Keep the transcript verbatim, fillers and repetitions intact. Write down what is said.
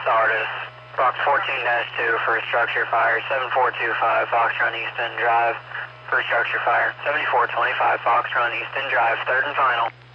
Stardust. Fox fourteen dash two for structure fire. seven four two five Foxtrot Easton Drive for structure fire. seventy-four twenty-five Foxtrot Easton Drive, third and final.